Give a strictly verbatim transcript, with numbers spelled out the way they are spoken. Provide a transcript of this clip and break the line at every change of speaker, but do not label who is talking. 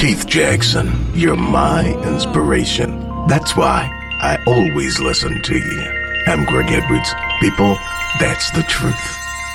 Keith Jackson, you're my inspiration. That's why I always listen to you. I'm Greg Edwards. People, that's the truth.